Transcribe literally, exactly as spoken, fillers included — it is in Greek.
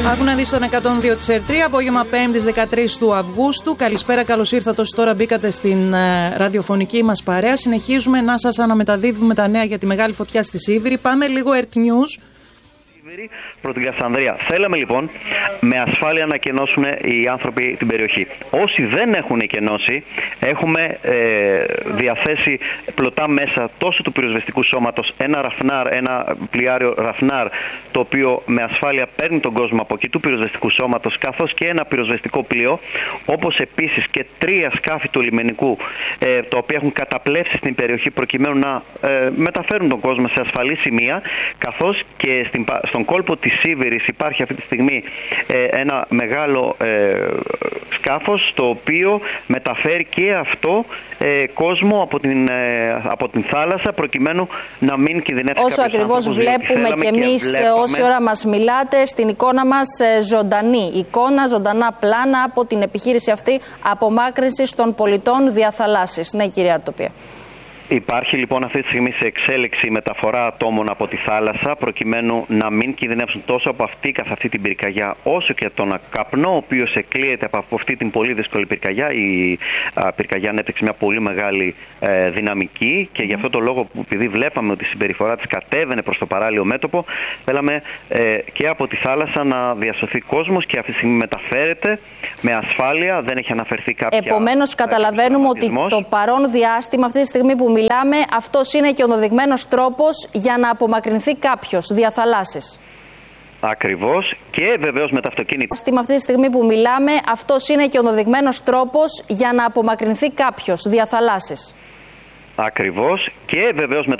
Άκου να δεις τον εκατόν δύο της Ερτρία, απόγευμα πέμπτης δεκατρείς του Αυγούστου. Καλησπέρα, καλώς ήρθατε όσοι τώρα μπήκατε στην ε, ραδιοφωνική μας παρέα. Συνεχίζουμε να σας αναμεταδίδουμε τα νέα για τη μεγάλη φωτιά στη Σίβηρη. Πάμε λίγο Earth News. Προ την Κασανδρία. Θέλαμε λοιπόν με ασφάλεια να κενώσουν οι άνθρωποι την περιοχή. Όσοι δεν έχουν κενώσει, έχουμε ε, διαθέσει πλωτά μέσα τόσο του πυροσβεστικού σώματος, ένα ραφνάρ, ένα πλοιάριο ραφνάρ, το οποίο με ασφάλεια παίρνει τον κόσμο από εκεί του πυροσβεστικού σώματος, καθώς και ένα πυροσβεστικό πλοίο, όπως επίσης και τρία σκάφη του λιμενικού, ε, τα οποία έχουν καταπλέψει στην περιοχή προκειμένου να ε, μεταφέρουν τον κόσμο σε ασφαλή σημεία, καθώς και στην, στον κόλπο της Σίβηρης υπάρχει αυτή τη στιγμή ε, ένα μεγάλο ε, σκάφος, το οποίο μεταφέρει και αυτό ε, κόσμο από την, ε, από την θάλασσα, προκειμένου να μην κινδυνεύσει. Όσο ακριβώς βλέπουμε και εμείς και όση ώρα μας μιλάτε στην εικόνα μας ε, ζωντανή εικόνα, ζωντανά πλάνα από την επιχείρηση αυτή απομάκρυνσης των πολιτών διαθαλάσσης. Ναι, κυρία Αρτοπία. Υπάρχει λοιπόν αυτή τη στιγμή σε εξέλιξη μεταφορά ατόμων από τη θάλασσα, προκειμένου να μην κινδυνεύσουν τόσο από αυτή καθ' αυτή την πυρκαγιά, όσο και τον καπνό, ο οποίος εκλείεται από αυτή την πολύ δύσκολη πυρκαγιά. Η α, πυρκαγιά ανέπτυξε μια πολύ μεγάλη ε, δυναμική και γι' αυτό το λόγο, που επειδή βλέπαμε ότι η συμπεριφορά της κατέβαινε προς το παράλιο μέτωπο, θέλαμε ε, και από τη θάλασσα να διασωθεί κόσμος και αυτή τη στιγμή μεταφέρεται με ασφάλεια, δεν έχει αναφερθεί κάποια. Επομένως, καταλαβαίνουμε ότι το παρόν διάστημα, αυτή τη στιγμή που μιλάμε, αυτός είναι και ο ενδεδειγμένος τρόπος για να απομακρυνθεί κάποιος διαθαλάσσης. Ακριβώς, και βεβαίως με τα αυτοκίνητα. Αυτή τη στιγμή που μιλάμε, αυτός είναι και ο ενδεδειγμένος τρόπος για να απομακρυνθεί κάποιος διαθαλάσσης. Ακριβώς, και βεβαίως με